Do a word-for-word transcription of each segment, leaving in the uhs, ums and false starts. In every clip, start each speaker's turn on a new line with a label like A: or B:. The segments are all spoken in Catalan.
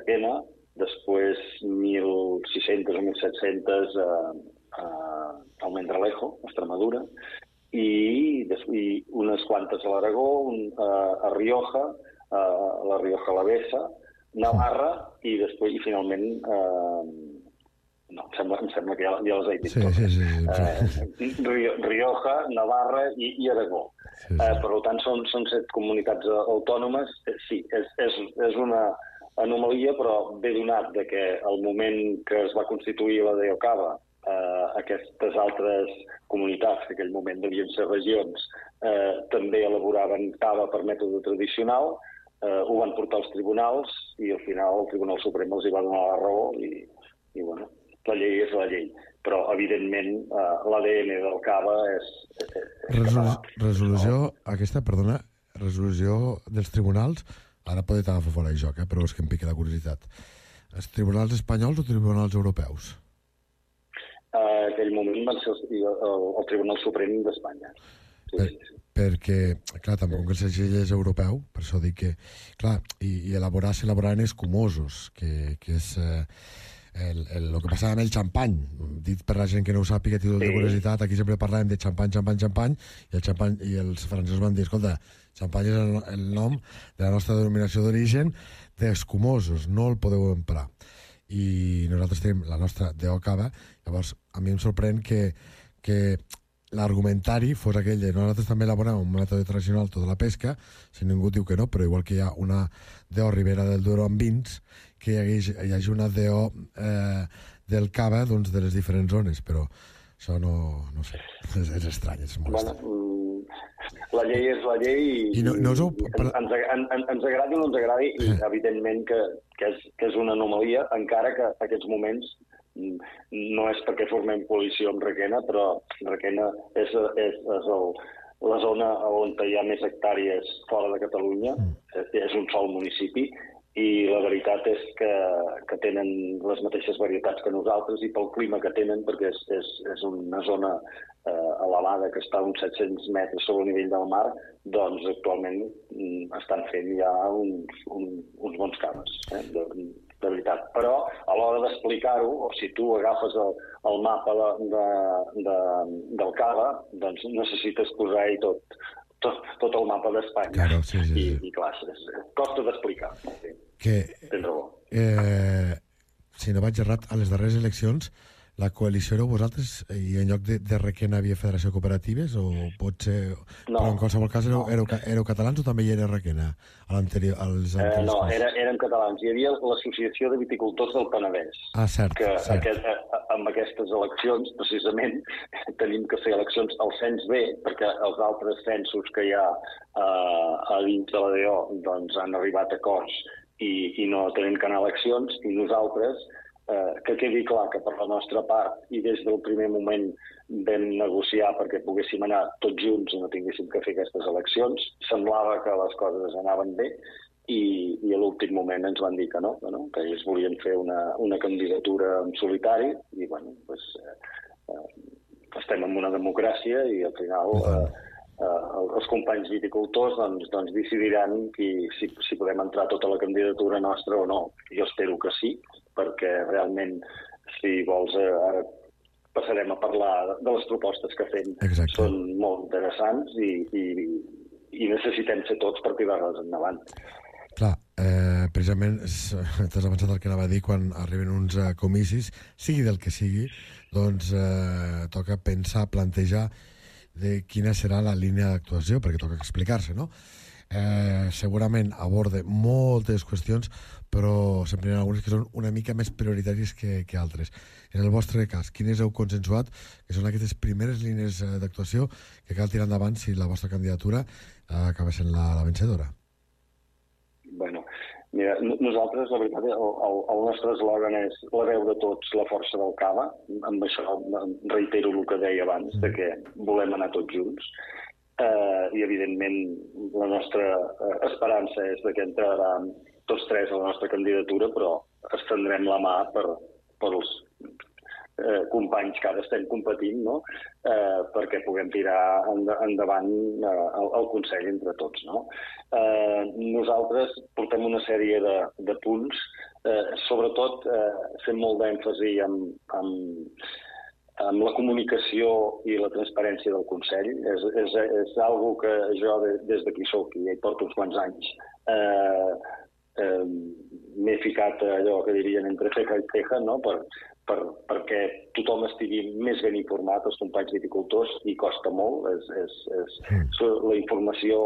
A: Requena, després mil sis-cents o mil set-cents a, a Almendralejo, a Extremadura, i, i unes quantes a l'Aragó, un, a, a Rioja, a, a la Rioja Alavesa, Navarra, i després, i finalment, eh, no, em sembla, em sembla que ja, ja les he dit
B: sí,
A: totes.
B: Sí, sí,
A: sí. Eh, Rioja, Navarra i, i Aragó. Sí, sí. Eh, per tant, són, són set comunitats autònomes. Eh, sí, és, és, és una anomalia, però ve donat de que al moment que es va constituir la DEOCAVA, eh, aquestes altres comunitats, que en aquell moment devien ser regions, eh, també elaboraven cava per mètode tradicional, eh, ho van portar als tribunals i al final el Tribunal Suprem els hi va donar la raó i, i bueno, la llei és la llei. Però, evidentment, eh, l'A D N del cava és... és, és
B: Resolu resolució, no? Aquesta, perdona, resolució dels tribunals, ara pot estar fora de joc, eh, però és que em pica la curiositat. Els tribunals espanyols o tribunals europeus?
A: En aquell moment van ser el, el, el Tribunal Suprem d'Espanya. Sí,
B: per,
A: sí, sí.
B: Perquè, clar, també com que el segell és europeu, per això dic que, clar, i, i elaborar s'elaboraven escumosos, que, que és eh, el, el, el que passava amb el xampany, dit per la gent que no ho sàpiga, títol sí. de curiositat, aquí sempre parlàvem de xampany, xampany, xampany, i el xampany, i els francesos van dir, escolta, xampany és el, el nom de la nostra denominació d'origen d'escumosos, no el podeu emprar. I nosaltres tenim la nostra DEOCAVA, llavors a mi em sorprèn que, que l'argumentari fos aquell de nosaltres també elaborem un mètode tradicional tota la pesca, si ningú diu que no, però igual que hi ha una DEO Ribera del Duero amb vins, que hi hagi, hi hagi una DEO eh, del cava doncs, de les diferents zones, però això no, no sé, és, és estrany, és molt
A: bueno,
B: estrany.
A: La llei és la llei i,
B: I no, no heu...
A: ens, ens, ens, ens agradi o no ens agradi, i evidentment que, que, és, que és una anomalia, encara que en aquests moments no és perquè formem coalició amb Requena, però Requena és, és, és el, la zona on hi ha més hectàrees fora de Catalunya, mm. és un sol municipi, i la veritat és que, que tenen les mateixes varietats que nosaltres i pel clima que tenen, perquè és, és, és una zona eh, elevada que està a uns set-cents metres sobre el nivell del mar, doncs actualment mm, estan fent ja uns, un, uns bons cames, eh, de, de veritat. Però a l'hora d'explicar-ho, o si tu agafes el, el mapa de, de, de, del cava, doncs necessites posar-hi tot, tot, tot el mapa d'Espanya.
B: Claro, sí, sí, sí.
A: I, i clar, és, costa d'explicar. Sí.
B: Que, eh, si no vaig errat, a les darreres eleccions la coalició éreu vosaltres i en lloc de, de Requena havia Federació Cooperatives o pot ser... No, però en qualsevol cas éreu, no. éreu, éreu catalans o també hi era Requena? A l'anterior, als
A: eh, no, era, érem catalans. Hi havia l'Associació de Viticultors del Penedès.
B: Ah, cert,
A: que
B: cert.
A: Aquest, amb aquestes eleccions, precisament, tenim que fer eleccions al cens B, perquè els altres censos que hi ha eh, a dins de la D O doncs, han arribat a acords i, i no tenen que anar a eleccions, i nosaltres... Eh, que quedi clar que per la nostra part i des del primer moment vam negociar perquè poguéssim anar tots junts i no tinguéssim que fer aquestes eleccions. Semblava que les coses anaven bé i, i a l'últim moment ens van dir que no, que, no, que ells volien fer una, una candidatura en solitari i bueno, pues, eh, eh, estem en una democràcia i al final eh, eh, els companys viticultors doncs, doncs decidiran qui, si, si podem entrar tota la candidatura nostra o no. Jo espero que sí, perquè realment, si vols, eh, ara passarem a parlar de les propostes que fem. Exacte. Són molt interessants i, i, i necessitem ser tots per tirar-les endavant.
B: Clar, eh, precisament t'has avançat el que anava a dir quan arriben uns eh, comicis, sigui del que sigui, doncs eh, toca pensar, plantejar de quina serà la línia d'actuació, perquè toca explicar-se, no? Eh, segurament aborde moltes qüestions, però sempre hi ha algunes que són una mica més prioritàries que, que altres. En el vostre cas, quines heu consensuat que són aquestes primeres línies d'actuació que cal tirar endavant si la vostra candidatura eh, acaba sent la, la vencedora?
A: Bueno, mira, nosaltres, la veritat, el, el, el nostre eslògan és la veu de tots, la força del cava. Amb això reitero el que deia abans, mm. de que volem anar tots junts. Uh, i evidentment la nostra uh, esperança és de que entraran tots tres a la nostra candidatura, però estendrem la mà per, per els, eh, companys que ara estem competint, no? eh, perquè puguem tirar endavant eh, el, el Consell entre tots. No? Eh, nosaltres portem una sèrie de, de punts, eh, sobretot eh, fem molt d'èmfasi en, en, en la comunicació i la transparència del Consell. És, és, és algo que jo, des d'aquí soc, i ja hi porto uns quants anys, eh, eh, m'he ficat allò que dirien entre ceja i ceja, no? per, per, perquè tothom estigui més ben informat, els companys viticultors, i costa molt. És, és, és, és la informació,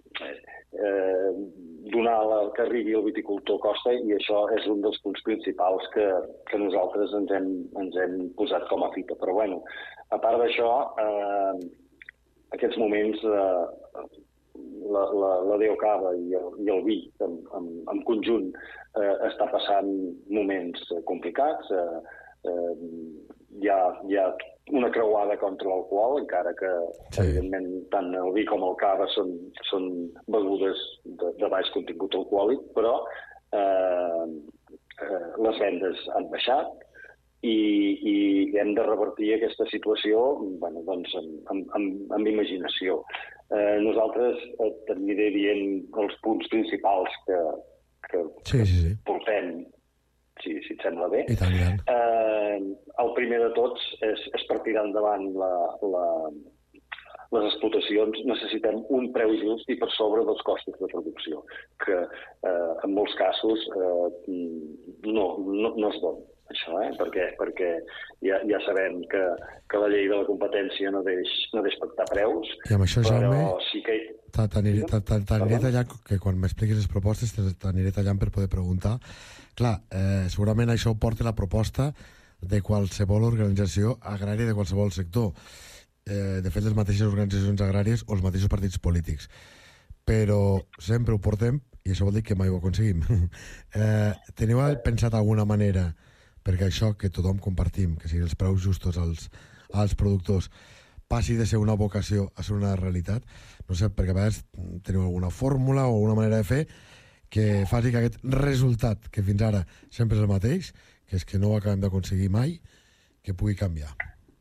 A: eh, donar la, que arribi al viticultor costa, i això és un dels punts principals que, que nosaltres ens hem, ens hem posat com a fita. Però bueno, a part d'això, eh, aquests moments eh, la, la, la D O Cava i el, i el vi en, en, en conjunt eh, està passant moments complicats. Eh, eh, hi, ha, hi ha una creuada contra l'alcohol, encara que, sí, evidentment, tant el vi com el cava són, són begudes de, de baix contingut alcohòlic, però eh, eh, les vendes han baixat i, i hem de revertir aquesta situació, bueno, doncs, amb, amb, amb, amb imaginació. Eh, nosaltres eh, t'aniré dient els punts principals que, que,
B: sí, sí, sí.
A: que portem, si, si et sembla bé.
B: I tant, i tant.
A: Eh, el primer de tots és, és per tirar endavant la, la, les explotacions. Necessitem un preu just i per sobre dels costos de producció, que eh, en molts casos eh, no, no, no es dona. Això, eh? perquè, perquè ja, ja sabem que, que la llei de la competència no deix, no deix pactar preus.
B: I amb això, Jaume,
A: sí que...
B: t'aniré tallant, que quan m'expliquis les propostes t'aniré tallant per poder preguntar. Clar, eh, segurament això porta la proposta de qualsevol organització agrària de qualsevol sector. Eh, de fet, les mateixes organitzacions agràries o els mateixos partits polítics. Però sempre ho portem i això vol dir que mai ho aconseguim. eh, teniu pensat alguna manera perquè això que tothom compartim, que siguin els preus justos als, als productors, passi de ser una vocació a ser una realitat? No sé, perquè a vegades teniu alguna fórmula o alguna manera de fer que faci que aquest resultat, que fins ara sempre és el mateix, que és que no ho acabem d'aconseguir mai, que pugui canviar.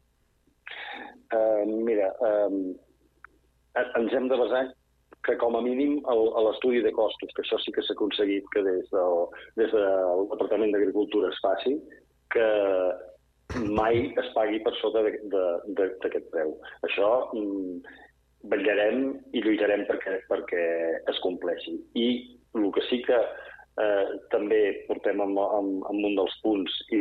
A: Uh, mira, uh, ens hem de basar que com a mínim l'estudi de costos, que això sí que s'ha aconseguit que des del, des del Departament d'Agricultura es faci, que mai es pagui per sota d'aquest preu. Això mm, vetllarem i lluitarem perquè, perquè es compleixi. I el que sí que eh, també portem en, en, en un dels punts i,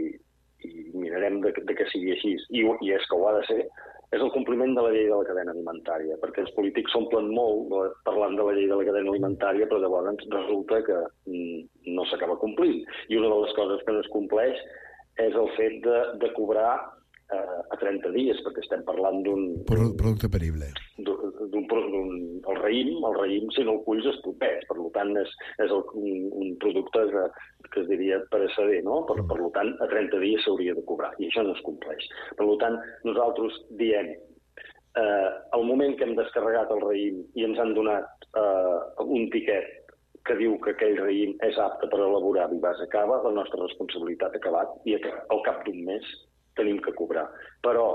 A: i mirarem de, de que sigui així, i, i és que ho ha de ser, és el compliment de la llei de la cadena alimentària, perquè els polítics s'omplen molt parlant de la llei de la cadena alimentària, però llavors resulta que mm, no s'acaba complint. I una de les coses que no es compleix és el fet de, de cobrar eh, a trenta dies, perquè estem parlant d'un...
B: Producte perible.
A: D'un, d'un, el raïm, el raïm, si no el culls, es topeix. Per tant, és, és el, un, un producte que, que es diria pereceder, no? Per, per tant, a trenta dies s'hauria de cobrar, i això no es compleix. Per tant, nosaltres diem, eh, al moment que hem descarregat el raïm i ens han donat eh, un tiquet que diu que aquell raïm és apte per elaborar vi base cava, la nostra responsabilitat ha acabat i al cap d'un mes tenim que cobrar. Però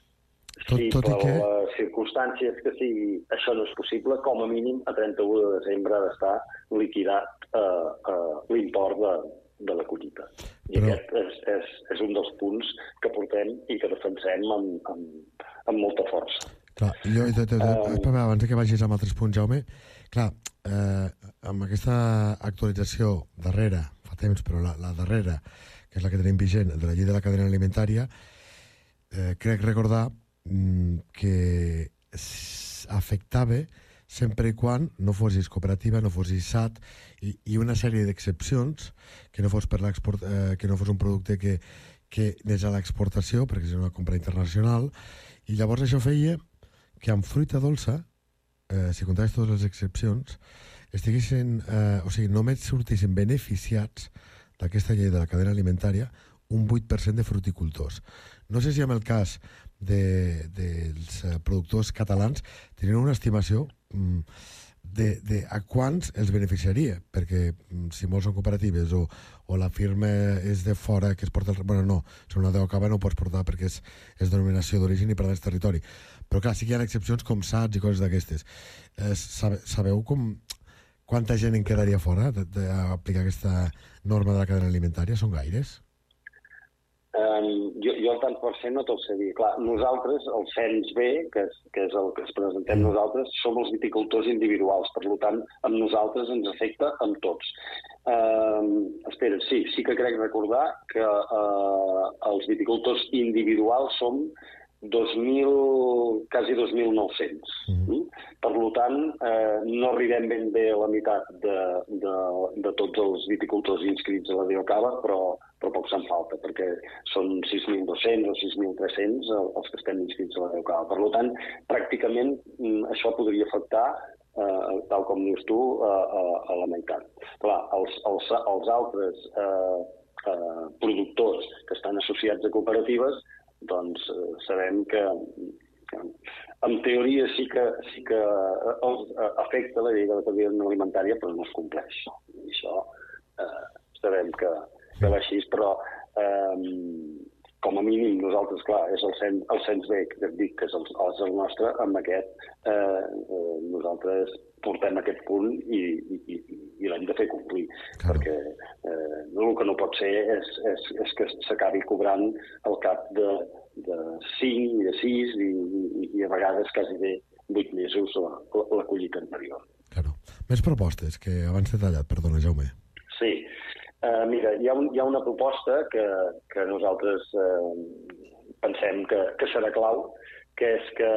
A: si
B: tot, tot
A: per
B: que...
A: les circumstàncies que sigui això no és possible, com a mínim a trenta-u de desembre ha d'estar liquidat eh, eh, l'import de, de la collita. I Però... aquest és, és, és un dels punts que portem i que defensem amb, amb, amb molta força.
B: Clar, jo, de, de, de, um... abans que vagis amb altres punts, Jaume, clar, eh, amb aquesta actualització darrera, fa temps, però la, la darrera, que és la que tenim vigent, de la llei de la cadena alimentària, eh, crec recordar mm, que afectava sempre i quan no fossis cooperativa, no fossis S A T i, i una sèrie d'excepcions, que no fos per l'export, eh, que no fos un producte que, que anés a l'exportació, perquè és una compra internacional, i llavors això feia que amb fruita dolça, eh, si comptaves totes les excepcions, estiguessin, eh, o sigui, només sortissin beneficiats d'aquesta llei de la cadena alimentària un vuit per cent de fruticultors. No sé si en el cas de, dels productors catalans tenen una estimació mm, de, de a quants els beneficiaria, perquè si molts són cooperatives o, o la firma és de fora que es porta... El, bueno, no, si una deu cava no ho pots portar perquè és, és denominació d'origen i per tant és territori. Però clar, sí que hi ha excepcions com sacs i coses d'aquestes. Eh, sabe, sabeu com quanta gent en quedaria fora d'aplicar aquesta norma de la cadena alimentària? Són gaires?
A: Um, jo, jo el tant per cent no te'l sé dir. Clar, nosaltres, el cens B, que és, que és el que es presentem mm. nosaltres, som els viticultors individuals, per tant, amb nosaltres ens afecta amb tots. Um, espera, sí, sí que crec recordar que uh, els viticultors individuals som dos mil, quasi dos mil nou-cents. Mm. Per tant, eh, no arribem ben bé a la meitat de, de, de tots els viticultors inscrits a la DOCAVA, però, però poc se'n falta, perquè són sis mil dos-cents o sis mil tres-cents els que estem inscrits a la DOCAVA. Per tant, pràcticament això podria afectar, eh, tal com dius tu, a, a, a la meitat. Clar, els, els, els altres eh, eh, productors que estan associats a cooperatives, doncs eh, sabem que, que en teoria sí que, sí que els afecta la llei de la cadena alimentària, però no es compleix. I això eh, sabem que, que va així, però eh, com a mínim nosaltres, clar, és el cens, el cens B, que et dic que és el, és el nostre, amb aquest eh, eh, nosaltres portem aquest punt i, i, i, i l'hem de fer complir, claro. Perquè eh, el que no pot ser és, és, és que s'acabi cobrant al cap de, de cinc i de sis i, i, i a vegades quasi de vuit mesos la, la collita anterior.
B: Claro. Més propostes, que abans t'he tallat, perdona, Jaume.
A: Sí. Uh, mira, hi ha, un, hi ha una proposta que, que nosaltres uh, pensem que, que serà clau, que és que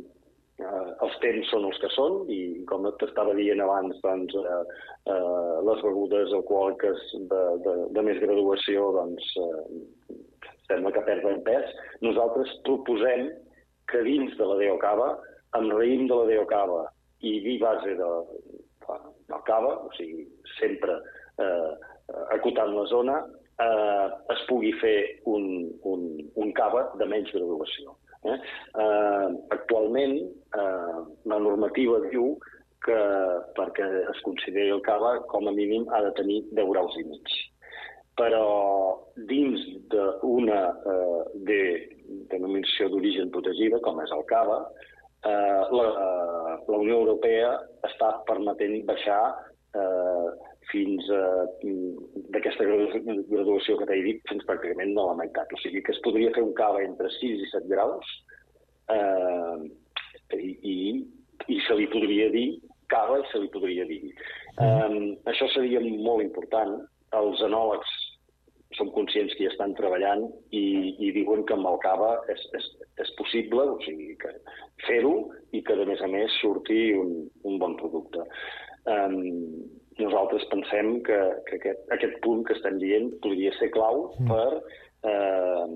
A: uh, els temps són els que són i, com t'estava dient abans, doncs, uh, uh, les begudes alcohòliques de, de, de més graduació doncs, uh, sembla que perden pes. Nosaltres proposem que dins de la DOCAVA, amb raïm de la DOCAVA i vi base de, del cava, o sigui, sempre eh, acotant la zona, eh, es pugui fer un, un, un cava de menys graduació. Eh? Eh, actualment, eh, la normativa diu que perquè es consideri el cava, com a mínim ha de tenir deu graus i mig. Però dins d'una eh, de denominació d'origen protegida, com és el cava, eh, la, la Unió Europea està permetent baixar eh, fins a d'aquesta graduació que t'he dit, fins pràcticament de la meitat. O sigui que es podria fer un cava entre sis i set graus eh, i, i, i se li podria dir cava i se li podria dir. Eh, això seria molt important. Els enòlegs som conscients que hi estan treballant i, i diuen que amb el cava és, és, és possible, o sigui, que fer-ho i que, a més a més, surti un, un bon producte. Um, nosaltres pensem que, que aquest, aquest punt que estem dient podria ser clau per eh,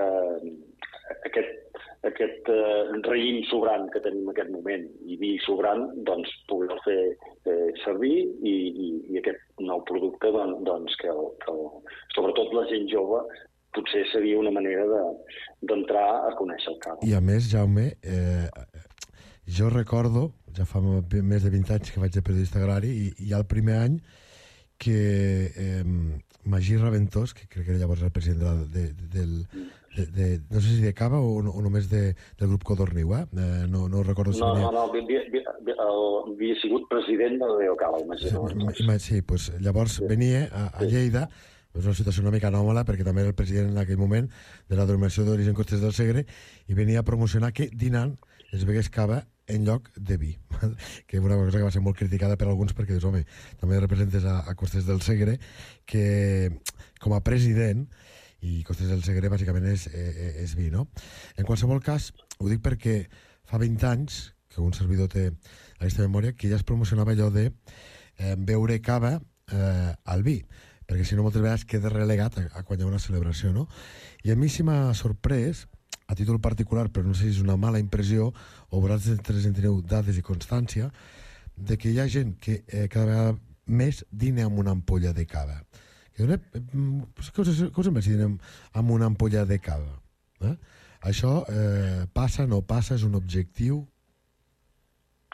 A: aquest, aquest eh, raïm sobrant que tenim en aquest moment i vi sobrant, doncs poder fer eh, servir i, i, i aquest nou producte doncs, doncs que, el, que el, sobretot la gent jove potser seria una manera d'entrar de, a conèixer el cava.
B: I a més, Jaume, eh, jo recordo, ja fa més de vint anys que vaig de periodista agrari i, i ja el primer any que eh, Magí Raventós, que crec que era llavors el president de, de, del, de, de, no sé si de Cava o, o només de, del grup Codorniu, eh? eh no, no recordo si
A: no,
B: venia...
A: No, no, havia, havia, havia sigut president de la DOCAVA, imagino.
B: Sí, sí, pues, llavors sí. venia a, a Lleida, és una situació una mica anòmala perquè també era el president en aquell moment de la denominació d'origen Costes del Segre i venia a promocionar que dinant es begués cava en lloc de vi, que és una cosa que va ser molt criticada per alguns perquè dius, home, també representes a, a Costes del Segre, que com a president, i Costes del Segre bàsicament és, és, és vi, no? En qualsevol cas, ho dic perquè fa vint anys, que un servidor té aquesta memòria, que ja es promocionava allò de eh, beure cava eh, al vi, perquè si no moltes vegades queda relegat a, a quan hi ha una celebració, no? I a mi sí m'ha sorprès, a títol particular, però no sé si és una mala impressió, o vosaltres en teniu dades i constància, de que hi ha gent que eh, cada vegada més dina amb una ampolla de cava. Que dona, eh, què us, què us sembla si dinem amb una ampolla de cava? Eh? Això eh, passa, no passa, és un objectiu?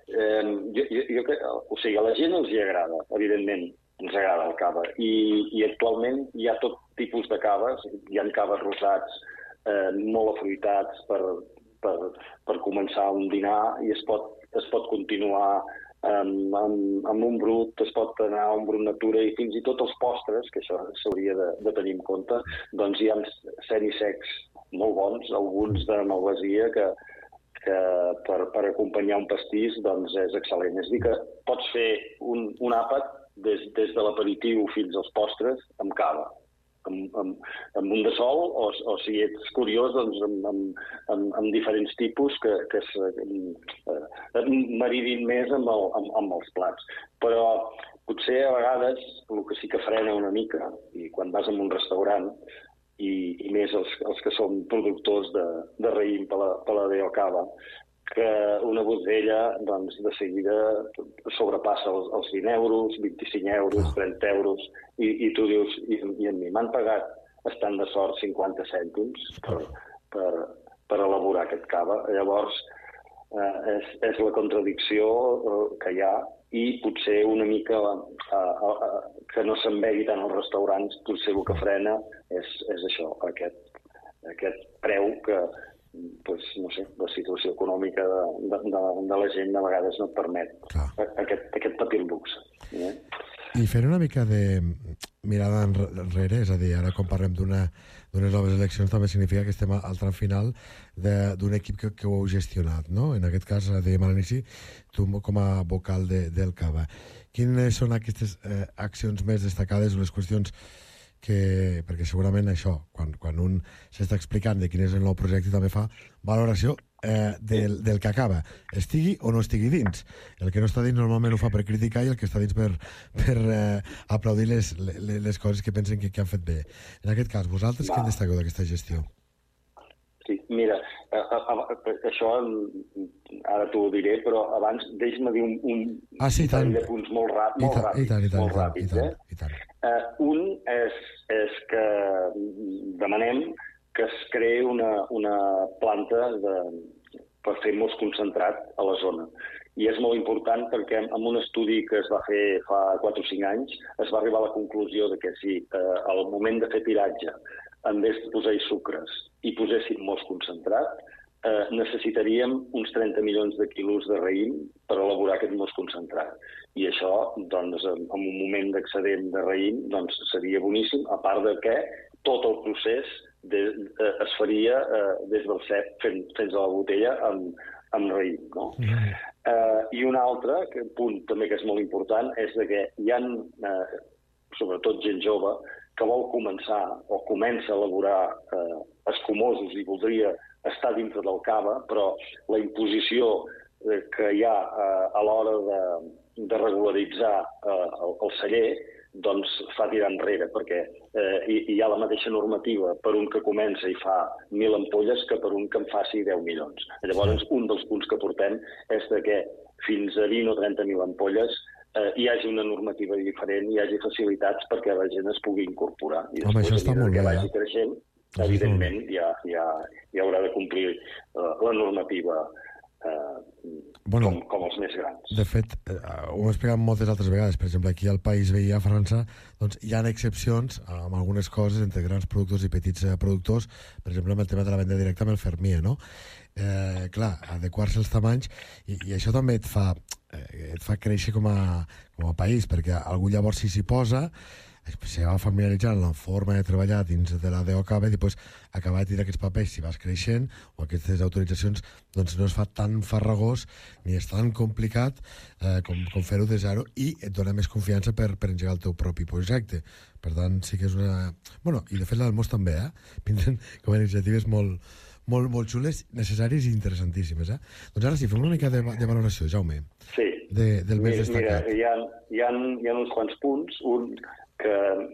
A: eh, jo, jo, jo, o sigui, a la gent els hi agrada, evidentment, ens agrada el cava. I, i actualment hi ha tot tipus de caves, hi ha caves rosats eh, molt afruitats per, per, per començar un dinar i es pot, es pot continuar amb, amb, amb un brut, es pot anar a un brut natura i fins i tot els postres, que això s'hauria de, de tenir en compte, doncs hi ha semisecs molt bons, alguns de malvasia que, que per, per acompanyar un pastís doncs és excel·lent. És a dir, que pots fer un, un àpat des, des de l'aperitiu fins als postres amb cava. Amb, amb, amb un de sol, o, o si ets curiós, doncs amb, amb, amb, amb diferents tipus que, que es, eh, et maridin més amb, el, amb, amb els plats. Però potser a vegades el que sí que frena una mica, i quan vas a un restaurant, i, i més els, els que són productors de, de raïm per la, per la D O Cava, que una botella doncs, de seguida sobrepassa els, els vint euros, vint-i-cinc euros, trenta euros, i, i tu dius, i, i a mi m'han pagat, estant de sort, cinquanta cèntims per, per, per elaborar aquest cava. Llavors, eh, és, és la contradicció que hi ha, i potser una mica eh, eh, que no se'n begui tant als restaurants, potser el que frena és, és això, aquest, aquest preu que pues, no sé, la situació econòmica de, de, de, de la gent de vegades no et permet Clar. aquest, aquest petit luxe. Eh?
B: I fent una mica de mirada enrere, és a dir, ara quan parlem d'unes noves eleccions també significa que estem al tram final d'un equip que, que ho heu gestionat, no? En aquest cas, dèiem a l'inici, tu com a vocal de, del Cava. Quines són aquestes eh, accions més destacades o les qüestions que, perquè segurament això, quan, quan un s'està explicant de quin és el nou projecte, també fa valoració eh, del, del que acaba, estigui o no estigui dins. El que no està dins normalment ho fa per criticar i el que està dins per, per eh, aplaudir les, les, les coses que pensen que, que han fet bé. En aquest cas, vosaltres què en destaqueu d'aquesta gestió?
A: Sí, mira, a, a, a, això ara t'ho diré, però abans deixa'm dir un, un
B: ah, sí,
A: parell de punts molt, ràp, molt ràpids. I tant, i tant, molt ràpids, i tant, eh? i tant. Uh, un és, és que demanem que es creï una, una planta de, per fer most concentrat a la zona. I és molt important perquè en un estudi que es va fer fa quatre o cinc anys es va arribar a la conclusió de que si eh, al moment de fer tiratge, en vez de posar-hi sucres i poséssim most concentrat, eh, necessitaríem uns trenta milions de quilos de raïm per elaborar aquest most concentrat. I això, doncs, en un moment d'excedent de raïm, doncs, seria boníssim, a part de que tot el procés de, eh, es faria eh, des del cep fent, fins a la botella amb, amb raïm, no? Mm. Eh, I un altre que, punt també que és molt important és de que hi ha, eh, sobretot gent jove, que vol començar o comença a elaborar eh, escumosos i voldria estar dintre del cava, però la imposició eh, que hi ha eh, a l'hora de, de regularitzar eh, el, el celler doncs fa tirar enrere, perquè eh, hi, hi ha la mateixa normativa per un que comença i fa mil ampolles que per un que en faci deu milions. Llavors, un dels punts que portem és de que fins a vint o trenta mil ampolles eh, hi hagi una normativa diferent, hi hagi facilitats perquè la gent es pugui incorporar. I
B: Home, això està molt
A: que
B: bé,
A: vagi
B: eh?
A: creixent, evidentment, hi, ha, hi, ha, hi haurà de complir uh, la normativa uh,
B: bueno,
A: com, com els més grans.
B: De fet, eh, ho hem explicat moltes altres vegades. Per exemple, aquí al país veí, a França, doncs hi ha excepcions amb algunes coses entre grans productors i petits eh, productors, per exemple, amb el tema de la venda directa amb el Fermier, no? Eh, clar, adequar-se als tamanys, i, i això també et fa, eh, et fa créixer com a, com a país, perquè algú llavors si s'hi posa se va familiaritzant la forma de treballar dins de la D O Cava i després acabar de tirar aquests papers si vas creixent o aquestes autoritzacions doncs no es fa tan farragós ni és tan complicat eh, com, com fer-ho de zero i et dona més confiança per, per engegar el teu propi projecte. Per tant, sí que és una... Bueno, i de fet la del Most també, eh? Pinten com a iniciatives molt, molt, molt xules, necessàries i interessantíssimes, eh? Doncs ara sí, fem una mica de, de valoració, Jaume.
A: Sí.
B: De, del més
A: mira,
B: destacat.
A: Mira, hi ha, hi, ha, hi ha uns quants punts. Un que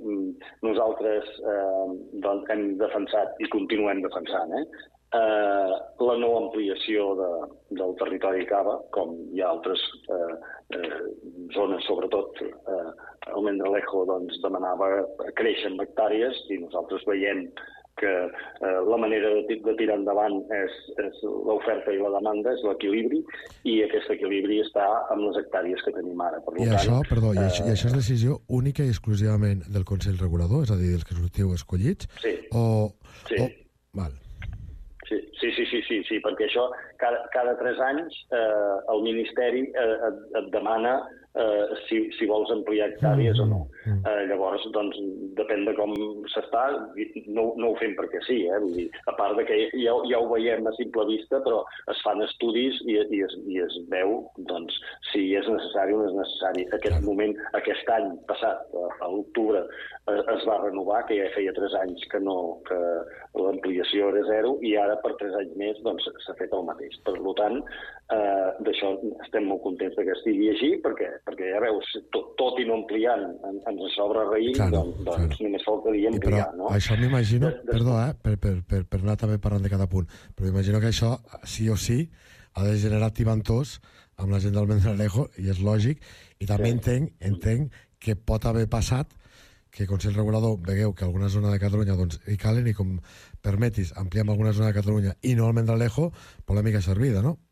A: nosaltres eh, doncs hem defensat i continuem defensant, eh? Eh, la no ampliació de, del territori Cava, com hi ha altres eh, eh, zones, sobretot eh, el Mendelejo doncs, demanava créixer en hectàrees i nosaltres veiem que eh, la manera de, de tirar endavant és, és l'oferta i la demanda, és l'equilibri, i aquest equilibri està amb les hectàrees que tenim ara. Per
B: I
A: tant,
B: això, perdó, eh... i, això, i això és
A: eh,
B: decisió única i exclusivament del Consell Regulador, és a dir, dels que sortiu escollits?
A: Sí.
B: O...
A: Sí.
B: O... Val.
A: Sí, sí, sí, sí, sí, sí, perquè això cada, cada tres anys eh, el Ministeri eh, et, et demana eh, si, si vols ampliar hectàrees mm, o no. Mm. Eh, llavors, doncs, depèn de com s'està, no, no ho fem perquè sí, eh? Vull dir, a part de que ja, ja ho veiem a simple vista, però es fan estudis i, i, es, i es veu doncs, si és necessari o no és necessari. Aquest moment, aquest any passat, a l'octubre, eh, es va renovar, que ja feia tres anys que no, que l'ampliació era zero, i ara per tres anys més doncs, s'ha fet el mateix. Per tant, eh, d'això estem molt contents que estigui així, perquè, perquè ja veus, tot, tot i no ampliant en, ens sobra raïm,
B: claro,
A: doncs, doncs
B: claro.
A: només faltaria ampliar.
B: Però
A: no?
B: això m'imagino,
A: De, de...
B: perdó, eh, per, per, per, per anar també parlant de cada punt, però m'imagino que això, sí o sí, ha de generar tibantors amb la gent del Almendralejo, i és lògic, i també sí. entenc, entenc que pot haver passat que el Consell Regulador vegueu que alguna zona de Catalunya doncs, hi calen, i com permetis ampliar en alguna zona de Catalunya i no al Almendralejo, polèmica servida, no?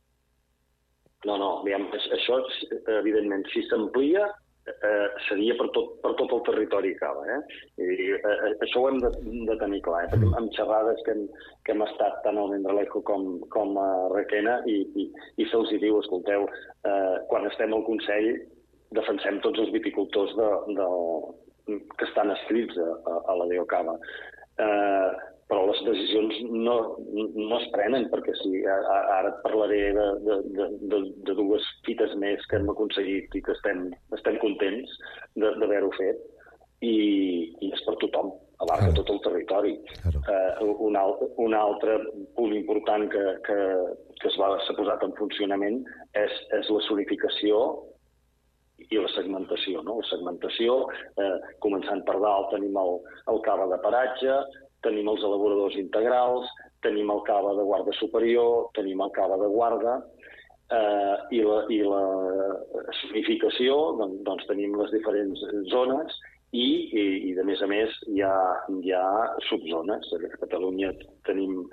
A: No, no, diguem, això, evidentment, si s'amplia, eh, seria per tot, per tot el territori que cava. Eh? I, eh, això ho hem de, de tenir clar, eh? Mm. Amb xerrades que hem, que hem estat tant al Almendralejo com, com a Requena, i, i, i se'ls diu, escolteu, eh, quan estem al Consell defensem tots els viticultors de, de, que estan escrits a, a la DEOCAVA. Eh, però les decisions no, no es prenen perquè sí. Ara et parlaré de, de, de, de dues fites més que hem aconseguit i que estem, estem contents d'haver-ho fet, i, i és per tothom, abarca claro. tot el territori. Claro. Eh, un, altre, un altre punt important que, que, que s'ha posat en funcionament és, és la zonificació i la segmentació. No? La segmentació, eh, començant per dalt, tenim el, el cava de paratge, tenim els elaboradors integrals, tenim el cava de guarda superior, tenim el cava de guarda, eh, i, la, i la zonificació, doncs, doncs tenim les diferents zones, i, i, i de més a més hi ha, hi ha subzones. A Catalunya tenim...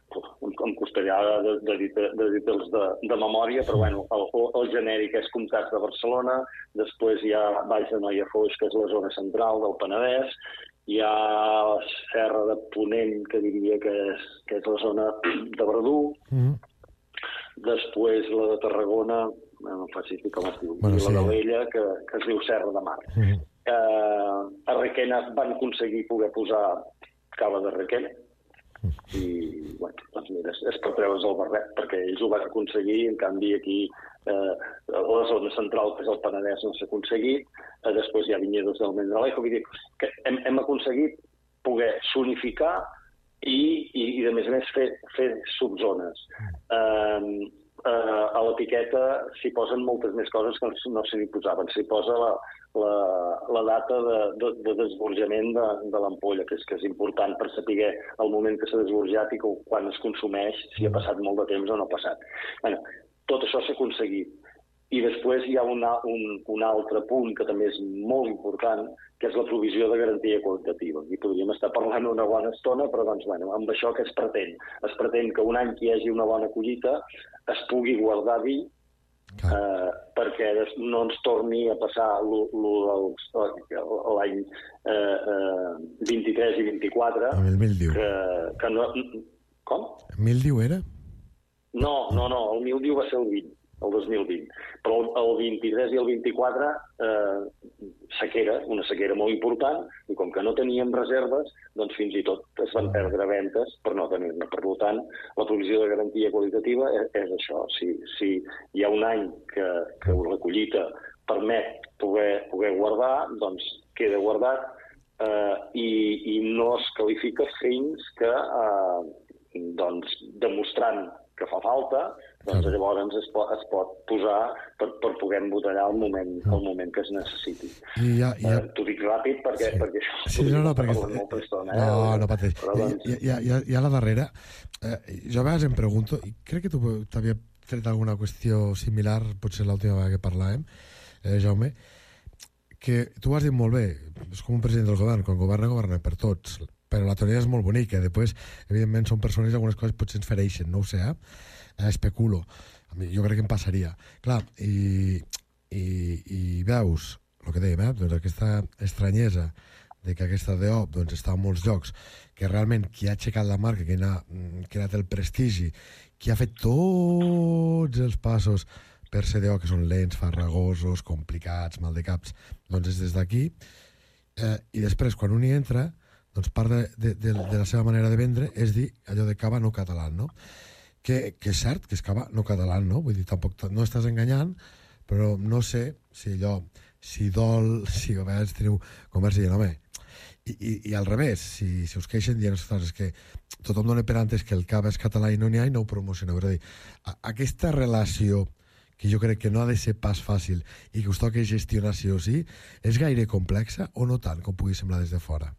A: em costaria de, de, de, de dir-los de, de memòria, però bueno, el, el genèric és Comtats de Barcelona, després hi ha Baix de Noia Foix, que és la zona central del Penedès, hi ha la Serra de Ponent, que diria que és, que és la zona de Verdú, mm. després la de Tarragona, no faig dir com es diu, bueno, i la sí. de l'Ella, que, que es diu Serra de Mar. Mm. Eh, a Requena van aconseguir poder posar cava de Requena, i bueno, doncs mira, és per treure's el barret, perquè ells ho van aconseguir, en canvi aquí eh, la zona central, que és el Penedès, no s'ha aconseguit, eh, després hi ha vinyedos del Almendralejo, vull dir que hem, hem aconseguit poder zonificar i, i, i de més a més fer, fer subzones. Eh, eh, a l'etiqueta s'hi posen moltes més coses que no s'hi posaven. S'hi posa la, la, la data de, de, de desborjament de, de l'ampolla, que és, que és important per saber el moment que s'ha desborjat i que, quan es consumeix, si ha passat molt de temps o no ha passat. Bueno, tot això s'ha aconseguit. I després hi ha una, un, un altre punt que també és molt important, que és la provisió de garantia qualitativa. I podríem estar parlant una bona estona, però doncs, bueno, amb això que es pretén? Es pretén que un any que hi hagi una bona collita es pugui guardar vi, eh, perquè no ens torni a passar l'any eh, eh, vint-i-tres i vint-i-quatre.
B: El mildiu.
A: Que, que no... Com?
B: El mildiu era?
A: No, no, no, el mildiu va ser el vint. El dos mil vint. Però el vint-i-tres i el vint-i-quatre eh, sequera, una sequera molt important, i com que no teníem reserves, doncs fins i tot es van perdre ventes per no tenir-ne. Per tant, la provisió de garantia qualitativa és, és això. Si, si hi ha un any que, que la collita permet poder, poder guardar, doncs queda guardat eh, i, i no es qualifica fins que, eh, doncs, demostrant que fa falta, doncs llavors es pot, es pot posar per, per poder embotellar al moment, al moment que es necessiti. I ja, ja... Eh, T'ho dic ràpid perquè, sí. perquè això
B: sí, no, no, perquè...
A: molta estona. Eh?
B: No, no pateix.
A: Doncs...
B: I, i, i, i a la darrera, eh, jo a vegades em pregunto, i crec que tu t'havia tret alguna qüestió similar, potser l'última vegada que parlàvem, eh, Jaume, que tu has dit molt bé, és com un president del govern, quan governa, governa per tots. però la teoria és molt bonica. Després, evidentment, són persones, algunes coses potser ens fereixen, no ho sé, eh? Especulo. A mi, jo crec que em passaria. Clar, i, i, i veus, el que dèiem, eh? Doncs aquesta estranyesa de que aquesta D O doncs, està en molts llocs, que realment qui ha aixecat la marca, qui ha creat el prestigi, qui ha fet tots els passos per ser D O, que són lents, farragosos, complicats, mal de caps, doncs és des d'aquí. Eh, I després, quan un hi entra, doncs part de, de, de, de la seva manera de vendre és dir allò de cava no català, no? Que, que és cert que és cava no català, no? Vull dir, tampoc no estàs enganyant, però no sé si allò, si dol, si a vegades teniu conversa i dient, home, I, i, i al revés, si, si us queixen dient, ostres, és que tothom dona per antes que el cava és català i no n'hi ha i no ho promocioneu. És a dir, a, aquesta relació que jo crec que no ha de ser pas fàcil i que us toca gestionar sí o sí, és gaire complexa o no tant com pugui semblar des de fora?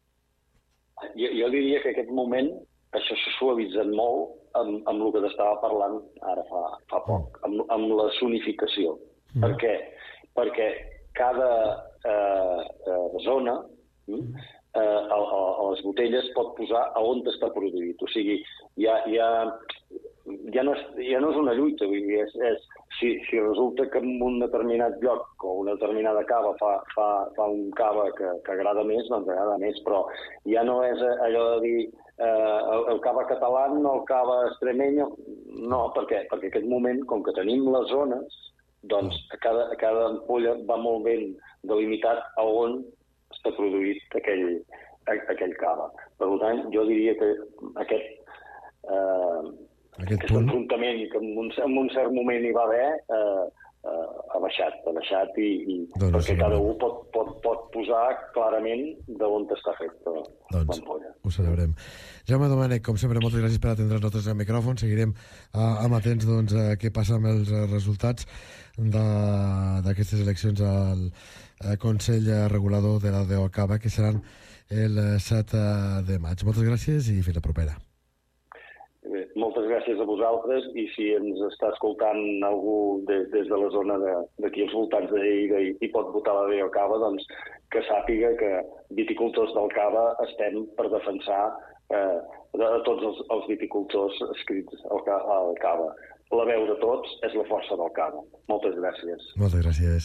A: Jo, jo diria que en aquest moment això s'ha suavitzat molt amb, amb el que t'estava parlant ara fa, fa poc, amb, amb la zonificació. Mm. Per què? Perquè cada eh, eh, zona mm. eh, a, a, a les botelles pot posar a on està produït. O sigui, ja, ja, ja, no, és, ja no és una lluita. Vull dir, és, és, si, si resulta que en un determinat lloc o una determinada cava fa, fa, fa un cava que, que agrada més, doncs agrada més, però ja no és allò de dir eh, el, el cava català o el cava extremeny. No, per què? Perquè en aquest moment, com que tenim les zones, doncs a cada, a cada ampolla va molt ben delimitat a on està produït aquell, aquell cava. Per tant, jo diria que aquest, eh, aquest, aquest enfrontament que en un, en un cert moment hi va haver eh, eh, ha baixat, ha baixat i, i doncs perquè cada un pot, pot, pot posar clarament d'on està fet l'ampolla.
B: Doncs ho celebrem. Jaume Domènech, com sempre, moltes gràcies per atendre els nostres micròfons. Seguirem uh, amatents doncs, a què passa amb els uh, resultats d'aquestes eleccions al uh, Consell Regulador de la D O Cava, que seran el set de maig. Moltes gràcies i fins la propera.
A: Bé, moltes gràcies a vosaltres i si ens està escoltant algú de, des de la zona d'aquí als voltants de Lleida i, i pot votar la D O Cava, doncs que sàpiga que viticultors del Cava estem per defensar eh, de tots els, els viticultors escrits al, al Cava. La veu de tots és la força del Cava. Moltes gràcies.
B: Moltes gràcies.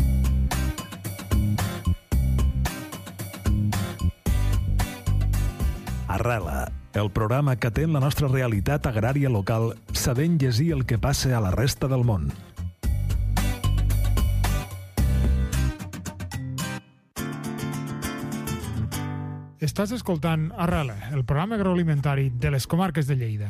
C: Arrela, el programa que atén la nostra realitat agrària local, sabent llegir el que passa a la resta del món.
D: Estàs escoltant Arrela, el programa agroalimentari de les comarques de Lleida.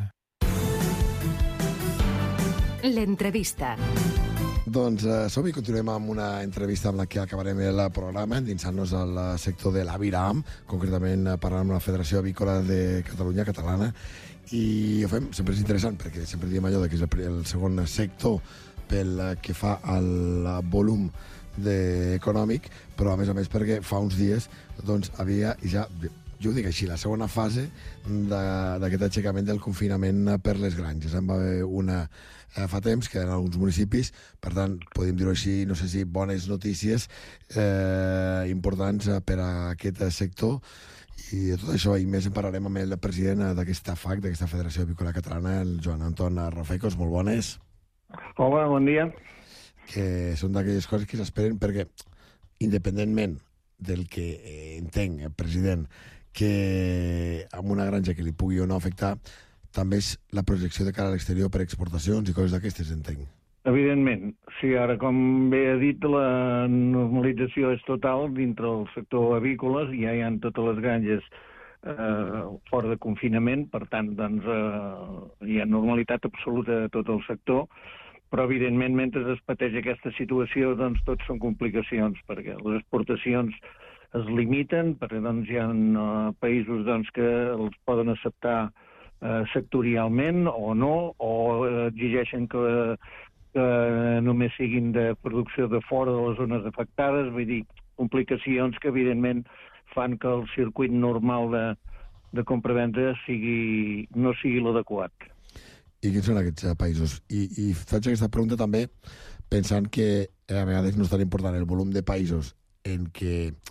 E: L'entrevista.
B: Doncs uh, som i continuem amb una entrevista amb la que acabarem el programa, endinsant-nos al sector de l'Aviram, concretament parlant amb la Federació Avícola de Catalunya, catalana, i ho fem, sempre és interessant, perquè sempre diem allò que és el, el segon sector pel que fa al volum de, econòmic, però a més a més perquè fa uns dies doncs, havia ja, jo ho dic així, la segona fase d'aquest aixecament del confinament per les granges. En va haver una eh, fa temps, que en alguns municipis, per tant, podem dir-ho així, no sé si bones notícies eh, importants per a aquest sector, i de tot això i més en parlarem amb el president d'aquesta F A C, d'aquesta Federació Avícola Catalana, el Joan Anton Rafecos. Molt bones.
F: Hola, bon dia.
B: Que són d'aquelles coses que s'esperen perquè, independentment del que eh, entenc, el president, que amb una granja que li pugui o no afectar, també és la projecció de cara a l'exterior per exportacions i coses d'aquestes, entenc.
F: Evidentment. Sí, ara, com bé ha dit, la normalització és total dintre del sector avícoles, ja hi ha totes les granges eh, fora de confinament, per tant, doncs, eh, hi ha normalitat absoluta de tot el sector, però, evidentment, mentre es pateix aquesta situació, doncs, tot són complicacions, perquè les exportacions es limiten, perquè doncs, hi ha uh, països doncs, que els poden acceptar uh, sectorialment o no, o uh, exigeixen que, que només siguin de producció de fora de les zones afectades, vull dir, complicacions que, evidentment, fan que el circuit normal de, de compra-venda sigui, no sigui l'adequat.
B: I quins són aquests països? I, i faig aquesta pregunta també pensant que a vegades no és tan important el volum de països en què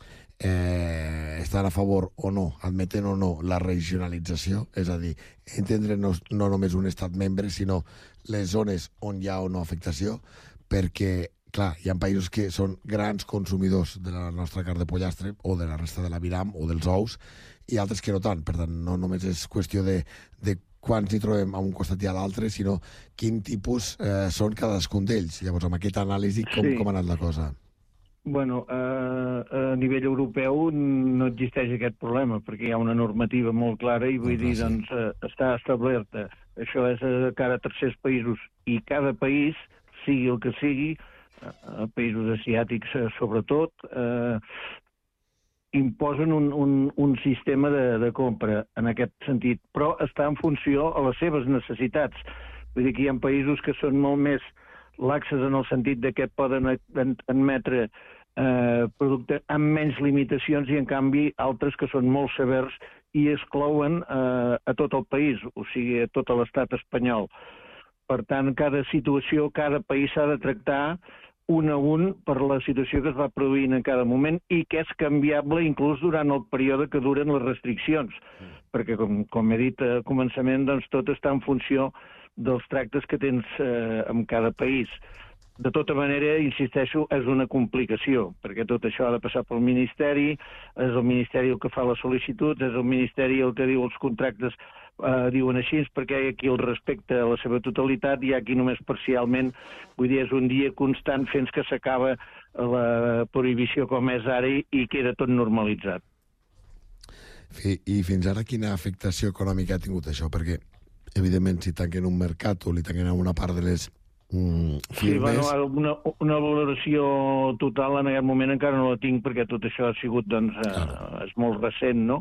B: eh, estan a favor o no, admeten o no la regionalització, és a dir, entendre no, no només un estat membre, sinó les zones on hi ha o no afectació, perquè, clar, hi ha països que són grans consumidors de la nostra carn de pollastre o de la resta de l'aviram o dels ous, i altres que no tant. Per tant, no només és qüestió de, de quants hi trobem a un costat i a l'altre, sinó quin tipus eh, són cadascun d'ells. Llavors, amb aquesta anàlisi, com,
F: Sí.
B: com ha anat la cosa?
F: Bueno, eh, a nivell europeu no existeix aquest problema, perquè hi ha una normativa molt clara i vull
B: Ah,
F: dir,
B: sí.
F: doncs, eh, està establerta. Això és a cara a tercers països, i cada país, sigui el que sigui, eh, països asiàtics eh, sobretot, eh, imposen un, un, un sistema de, de compra en aquest sentit, però està en funció a les seves necessitats. Vull dir que hi ha països que són molt més laxes en el sentit de que poden admetre eh, productes amb menys limitacions i, en canvi, altres que són molt severs i exclouen eh, a tot el país, o sigui, a tot l'estat espanyol. Per tant, cada situació, cada país s'ha de tractar un a un per la situació que es va produint en cada moment i que és canviable inclús durant el període que duren les restriccions, mm. perquè, com, com he dit al començament, doncs, tot està en funció dels tractes que tens eh, en cada país. De tota manera, insisteixo, és una complicació, perquè tot això ha de passar pel Ministeri, és el Ministeri el que fa les sol·licituds, és el Ministeri el que diu els contractes, eh, diuen així, perquè hi ha qui el respecta a la seva totalitat i hi ha qui només parcialment. Vull dir, és un dia constant fins que s'acaba la prohibició com és ara i, i queda tot normalitzat.
B: I fins ara quina afectació econòmica ha tingut això? Perquè, evidentment, si tanquen un mercat o li tanquen una part de les Mm,
F: sí, bueno, una, una valoració total en aquest moment encara no la tinc perquè tot això ha sigut, doncs, eh, és molt recent, no?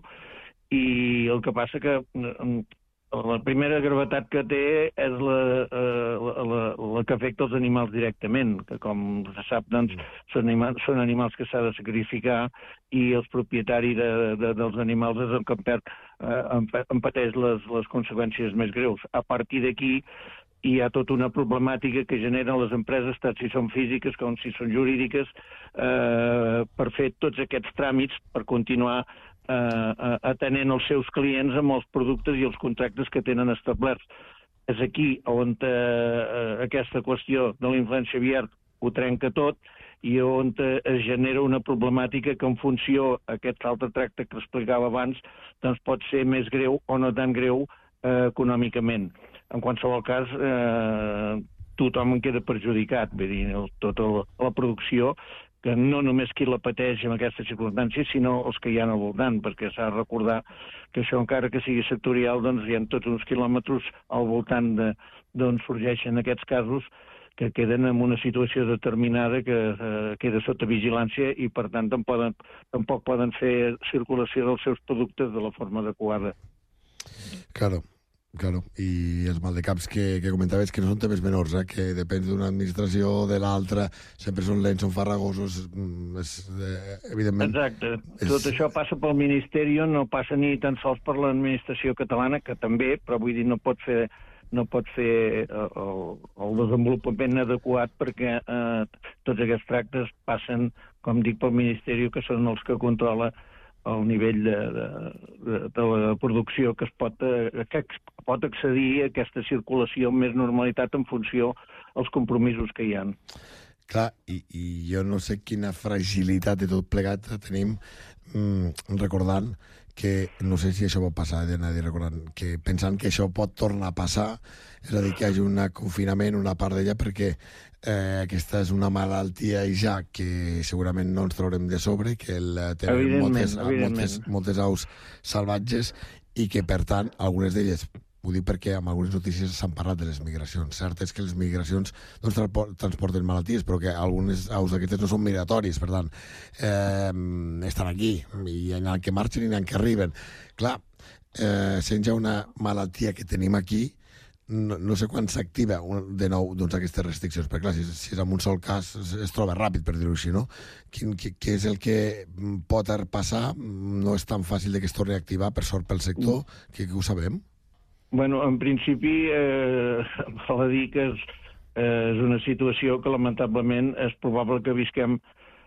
F: I el que passa que eh, la primera gravetat que té és la, eh, la, la, la que afecta els animals directament, que com se sap, doncs, són, animals, són animals que s'ha de sacrificar i els propietaris de, de, dels animals és el que en, perd, eh, en, en pateix les, les conseqüències més greus. A partir d'aquí hi ha tota una problemàtica que generen les empreses, tant si són físiques com si són jurídiques, eh, per fer tots aquests tràmits per continuar eh, atenent els seus clients amb els productes i els contractes que tenen establerts. És aquí on eh, aquesta qüestió de la influència aviar ho trenca tot i on es genera una problemàtica que en funció d'aquest altre tracte que explicava abans doncs pot ser més greu o no tan greu eh, econòmicament. En qualsevol cas, eh, tothom en queda perjudicat, vull dir, tota la, la producció, que no només qui la pateix en aquestes circumstàncies, sinó els que hi ha al voltant, perquè s'ha de recordar que això, encara que sigui sectorial, doncs hi ha tots uns quilòmetres al voltant d'on sorgeixen aquests casos que queden en una situació determinada que eh, queda sota vigilància i, per tant, tampoc poden, tampoc poden fer circulació dels seus productes de la forma adequada.
B: Claro. Claro, i els maldecaps que, que comentaves que no són temes menors, eh? Que depèn d'una administració o de l'altra, sempre són lents, són farragosos, és, eh, evidentment...
F: Exacte,
B: és...
F: tot això passa pel Ministeri, no passa ni tan sols per l'administració catalana, que també, però vull dir, no pot fer, no pot fer el, el desenvolupament adequat perquè eh, tots aquests tractes passen, com dic, pel Ministeri, que són els que controla el nivell de, de, de, de la producció que es pot, que pot accedir a aquesta circulació amb més normalitat en funció als compromisos que hi ha.
B: Clar, i, i jo no sé quina fragilitat de tot plegat tenim mm, recordant que, no sé si això pot passar, de dir, recordant, que pensant que això pot tornar a passar, és a dir, que hi hagi un confinament, una part d'ella, perquè eh, aquesta és una malaltia i ja que segurament no ens traurem de sobre, que el tenen moltes, moltes, moltes aus salvatges i que, per tant, algunes d'elles, ho dic perquè amb algunes notícies s'han parlat de les migracions. Cert és que les migracions doncs, transporten malalties, però que algunes aus d'aquestes no són migratoris, per tant, eh, estan aquí, i hi ha que marxen i hi ha que arriben. Clar, eh, sent ja una malaltia que tenim aquí, no, no sé quan s'activa de nou doncs, aquestes restriccions, perquè clar, si, si és en un sol cas es, es troba ràpid, per dir-ho així, no? Quin, què és el que pot passar? No és tan fàcil de que es torni a activar, per sort pel sector, que, que ho sabem.
F: Bueno, en principi, eh, val a dir que és, eh, és una situació que lamentablement és probable que visquem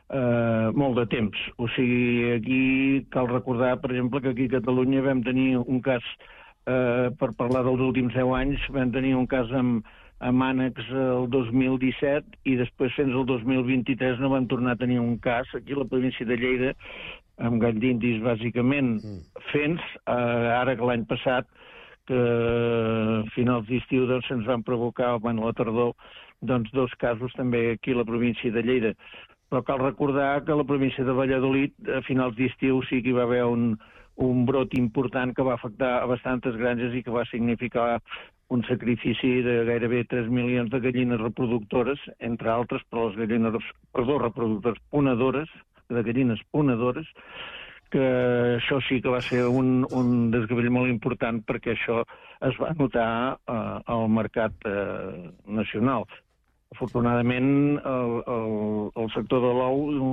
F: eh, molt de temps. O sigui, aquí cal recordar, per exemple, que aquí a Catalunya vam tenir un cas, eh, per parlar dels últims deu anys, vam tenir un cas amb, amb ànecs el dos mil disset i després fins al dos mil vint-i-tres no vam tornar a tenir un cas aquí a la província de Lleida amb gall d'indis, bàsicament, mm. fents, eh, ara que l'any passat, que a finals d'estiu doncs, se'ns van provocar, bueno, a la tardor, doncs, dos casos també aquí a la província de Lleida. Però cal recordar que a la província de Valladolid, a finals d'estiu, sí que hi va haver un, un brot important que va afectar a bastantes granges i que va significar un sacrifici de gairebé tres milions de gallines reproductores, entre altres, però les gallines, perdó, reproductores ponedores, de gallines ponedores, que això sí que va ser un, un desgavell molt important perquè això es va notar eh, al mercat eh, nacional. Afortunadament, el, el, el sector de l'ou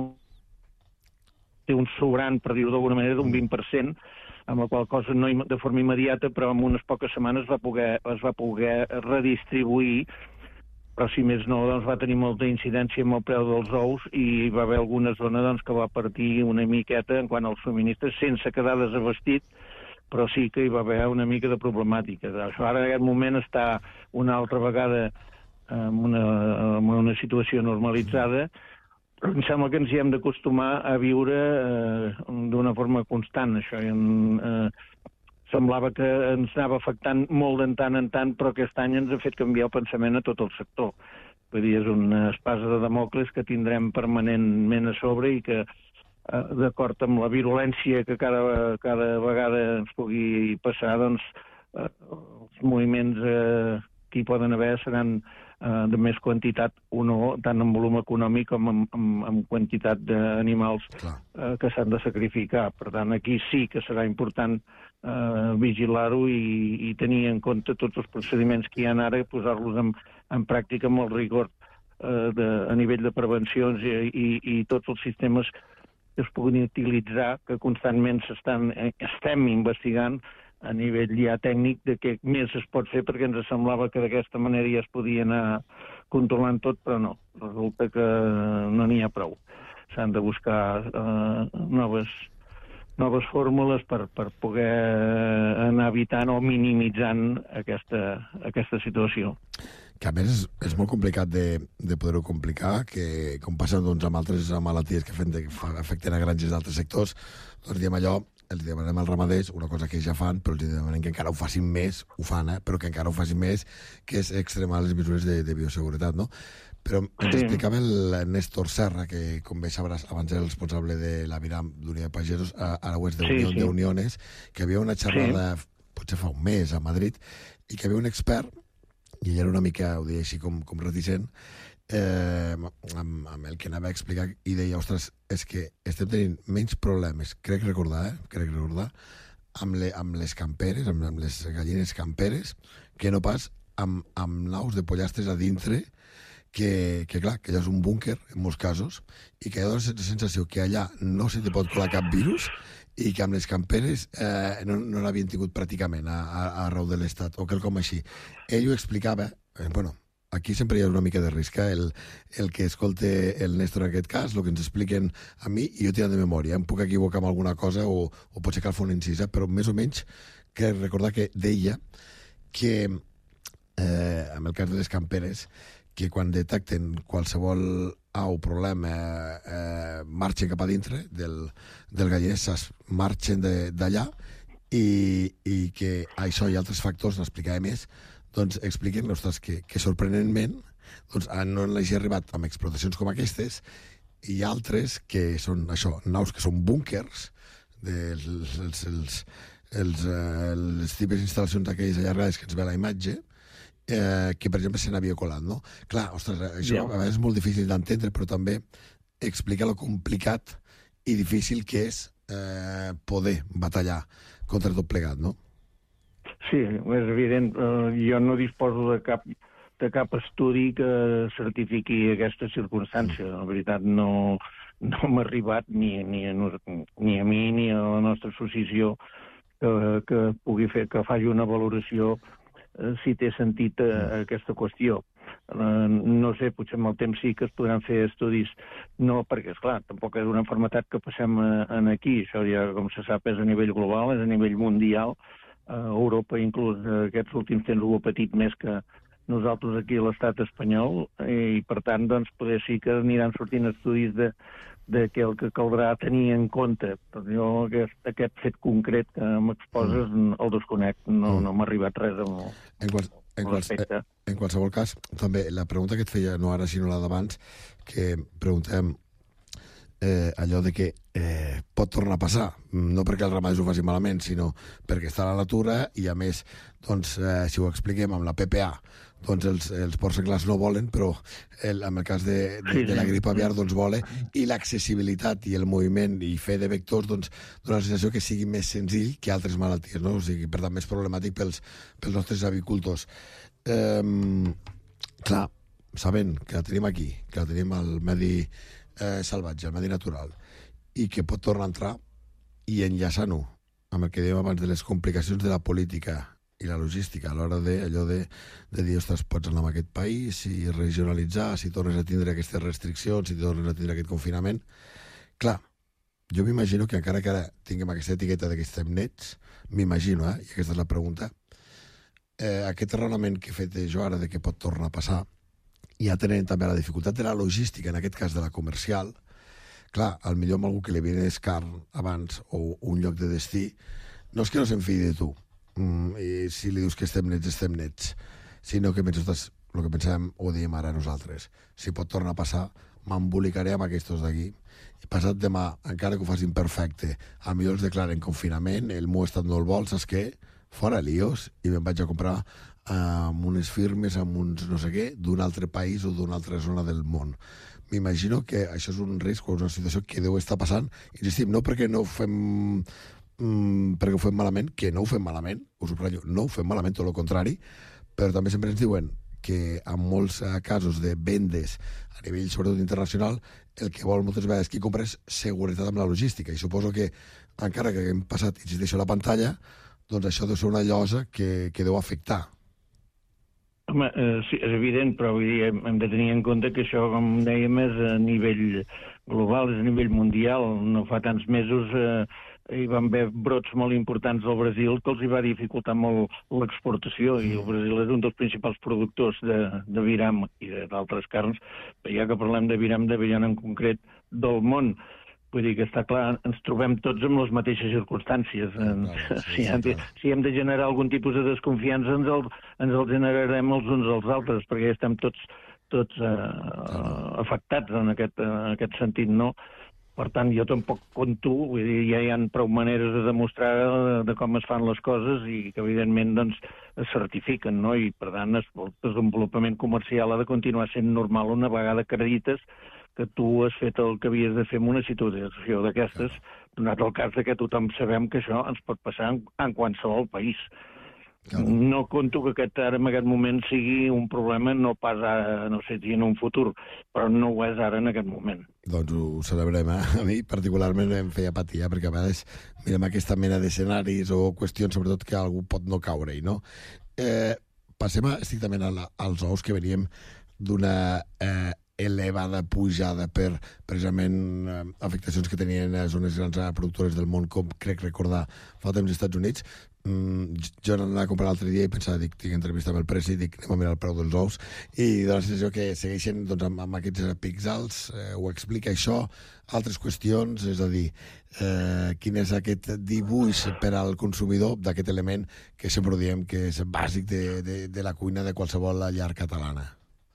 F: té un sobrant, per dir-ho d'alguna manera, d'un vint per cent, amb la qual cosa no de forma immediata, però en unes poques setmanes va poder, es va poder redistribuir, però si més no, doncs, va tenir molta incidència amb el preu dels ous i va haver alguna zona doncs, que va partir una miqueta en quant als subministres, sense quedar desabastit, però sí que hi va haver una mica de problemàtica. Això ara en aquest moment està una altra vegada en una, en una situació normalitzada, però em sembla que ens hi hem d'acostumar a viure eh, d'una forma constant, això. I, eh, semblava que ens anava afectant molt de tant en tant, però aquest any ens ha fet canviar el pensament a tot el sector. Vull dir, és una espasa de Damocles que tindrem permanentment a sobre i que, eh, d'acord amb la virulència que cada, cada vegada ens pugui passar, doncs eh, els moviments eh, que hi poden haver seran eh, de més quantitat o no, tant en volum econòmic com en, en, en quantitat d'animals eh, que s'han de sacrificar. Per tant, aquí sí que serà important Uh, vigilar-ho i, i tenir en compte tots els procediments que hi ha ara, posar-los en, en pràctica amb el rigor uh, de, a nivell de prevencions i, i, i tots els sistemes que es puguin utilitzar, que constantment s'estan, estem investigant a nivell ja tècnic de què més es pot fer, perquè ens semblava que d'aquesta manera ja es podia anar controlant tot, però no. Resulta que no n'hi ha prou. S'han de buscar uh, noves noves fórmules per, per poder anar evitant o minimitzant aquesta, aquesta situació.
B: Que a més és, és molt complicat de, de poder-ho complicar, que com passa doncs, amb altres malalties que afecten a granges d'altres sectors, doncs diem allò, els demanem als ramaders una cosa que ja fan, però els demanem que encara ho facin més, ho fan, eh? però que encara ho facin més, que és extremar les mesures de, de bioseguretat, no? Però ens sí. explicava el Néstor Serra, que com bé sabràs, abans era el responsable de l'Aviram d'Unió de Pagesos, ara ho és d'Unió sí, sí. d'Uniones, que havia una xerrada, sí. potser fa un mes, a Madrid, i que havia un expert, i ell era una mica, ho deia així com, com reticent, eh, amb, amb el que anava a explicar, i deia, ostres, és que estem tenint menys problemes, crec recordar, eh, crec recordar, amb, le, amb les camperes, amb, amb les gallines camperes, que no pas amb, amb naus de pollastres a dintre, que, que clar, que allà és un búnquer, en molts casos, i que hi ha la sensació que allà no se te pot colar cap virus i que amb les camperes eh, no, no l'havien tingut pràcticament a, a, a arreu de l'Estat, o quelcom així. Ell ho explicava, eh, bueno, aquí sempre hi ha una mica de risc, eh? el, el que escolte el Néstor en aquest cas, el que ens expliquen a mi, i jo tirant de memòria, em puc equivocar amb alguna cosa o, o potser cal fer una incisa, però més o menys que recordar que deia que, eh, en el cas de les camperes, que quan detecten qualsevol au problema eh, marxen cap a dintre del, del galliner, marxen d'allà i, i que això i altres factors, n'explicaré més, doncs expliquen ostres, que, que sorprenentment doncs, no han arribat amb explotacions com aquestes i altres que són això, naus que són búnkers dels els, els, els, eh, les típiques instal·lacions aquelles allargades que ens ve la imatge, Eh, que per exemple se n'havia colat, no? Clar, ostres, això yeah. a vegades és molt difícil d'entendre, però també explica lo complicat i difícil que és eh, poder batallar contra tot plegat, no?
F: Sí, és evident. Uh, jo no disposo de cap, de cap estudi que certifiqui aquesta circumstància. La veritat, no, no m'ha arribat ni, ni, a, ni a mi ni a la nostra associació que, que pugui fer, que faci una valoració si té sentit eh, aquesta qüestió. Uh, no sé, potser amb el temps sí que es podran fer estudis, no, perquè, esclar, tampoc és una malaltia que passem uh, en aquí, això ja, com se sap, és a nivell global, és a nivell mundial. Uh, Europa, inclús, uh, aquests últims temps ho ha patit més que nosaltres aquí a l'estat espanyol, i, per tant, doncs, poder sí que aniran sortint estudis de de que el que caldrà tenir en compte. Però jo aquest, aquest fet concret que m'exposes mm. el desconec, no, mm. no m'ha arribat res amb,
B: en, qual, en, qual, en, en qualsevol cas, també la pregunta que et feia, no ara sinó la d'abans, que preguntem eh, allò de que eh, pot tornar a passar, no perquè els ramaders ho facin malament, sinó perquè està a la natura i, a més, doncs, eh, si ho expliquem amb la P P A, doncs els, els porcs senglars no volen, però el, en el cas de, de, de la grip aviar doncs vola, i l'accessibilitat i el moviment i fer de vectors doncs dona la sensació que sigui més senzill que altres malalties, no? O sigui, per tant, més problemàtic pels, pels nostres avicultors. Um, clar, sabent que la tenim aquí, que la tenim al medi eh, salvatge, al medi natural, i que pot tornar a entrar, i enllaçant-ho amb el que dèiem abans de les complicacions de la política i la logística a l'hora de allò de, de dir, ostres, pots anar a aquest país i regionalitzar, si tornes a tindre aquestes restriccions, si tornes a tindre aquest confinament. Clar, jo m'imagino que encara que ara tinguem aquesta etiqueta de que estem nets, m'imagino, eh, i aquesta és la pregunta, eh, aquest raonament que he fet jo ara de que pot tornar a passar, i atenent també a la dificultat de la logística, en aquest cas de la comercial, clar, al millor amb algú que li vienes carn abans o un lloc de destí, no és que no s'enfidi de tu, Mm, i si li dius que estem nets, estem nets, sinó que penses, el que pensem ho diem ara nosaltres, si pot tornar a passar, m'embolicaré amb aquests d'aquí, i passat demà, encara que ho facin perfecte, a millor els declaren confinament, el meu estat no el vol, saps què? Fora líos, i me'n vaig a comprar amb uh, unes firmes, amb uns no sé què, d'un altre país o d'una altra zona del món. M'imagino que això és un risc o una situació que deu estar passant, insistim, no perquè no ho fem Mm, perquè ho fem malament, que no ho fem malament, ho subratllo, no ho fem malament, tot el contrari, però també sempre ens diuen que en molts casos de vendes a nivell sobretot internacional, el que vol moltes vegades qui compra és seguretat amb la logística, i suposo que encara que haguem passat, insisteixo, la pantalla, doncs això deu ser una llosa que, que deu afectar.
F: Home, eh, sí, és evident, però vull dir, hem de tenir en compte que això, com dèiem, és a nivell global, és a nivell mundial. No fa tants mesos eh, hi van haver brots molt importants al Brasil que els hi va dificultar molt l'exportació, i el Brasil és un dels principals productors de, de viram i d'altres carns, però ja que parlem de viram de vellana en concret del món. Vull dir que està clar, ens trobem tots amb les mateixes circumstàncies. No, sí, si, hem de, si hem de generar algun tipus de desconfiança, ens el, ens el generarem els uns als altres, perquè estem tots, tots eh, afectats en aquest, en aquest sentit, no? Per tant, jo tampoc compto, vull dir, ja hi ha prou maneres de demostrar de, de com es fan les coses i que, evidentment, doncs, es certifiquen, no? I, per tant, es, el desenvolupament comercial ha de continuar sent normal una vegada acredites que tu has fet el que havies de fer en una situació d'aquestes, donat el cas de que tothom sabem que això ens pot passar en, en qualsevol país. Claro. No conto que aquest, ara en aquest moment sigui un problema, no pas ara, no sé si en un futur, però no ho és ara en aquest moment.
B: Doncs ho celebrem, eh? A mi particularment em feia patir, eh? Perquè a vegades mirem aquesta mena d'escenaris o qüestions, sobretot que algú pot no caure-hi, no? Eh, passem a, estrictament a la, als ous, que veníem d'una eh, elevada pujada per precisament eh, afectacions que tenien les zones grans productores del món, com crec recordar fa temps als Estats Units. Mm, jo anava a comprar l'altre dia i pensava, dic, tinc entrevista amb el presi, dic, anem a mirar el preu dels ous, i de la sensació que segueixen doncs, amb, amb aquests pics alts. Eh, ho explica això, altres qüestions, és a dir, eh, quin és aquest dibuix per al consumidor d'aquest element que sempre diem que és bàsic de, de, de la cuina de qualsevol llar catalana.